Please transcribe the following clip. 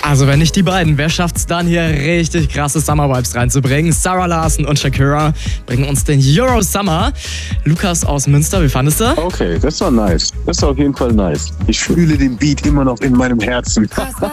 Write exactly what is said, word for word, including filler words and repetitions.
Also wenn nicht die beiden, wer schafft's dann hier richtig krasse Summer-Vibes reinzubringen? Sarah Larson und Shakira bringen uns den Euro Summer. Lukas aus Münster, wie fandest du? Okay, das war nice. Das war auf jeden Fall nice. Ich fühle den Beat immer noch in meinem Herzen.